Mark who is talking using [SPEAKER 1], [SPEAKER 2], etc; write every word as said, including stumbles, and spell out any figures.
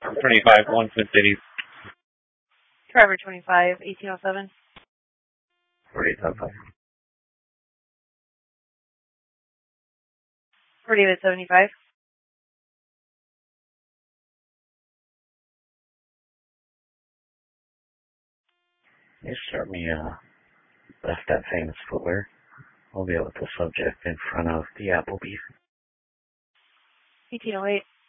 [SPEAKER 1] twenty-five, one Twin Cities.
[SPEAKER 2] Driver twenty-five, eighteen oh seven.
[SPEAKER 1] forty-eight oh five.
[SPEAKER 2] forty-eight seventy-five.
[SPEAKER 1] You start me, uh, left that famous footwear. I'll be with the subject in front of the Applebee's.
[SPEAKER 2] eighteen oh eight.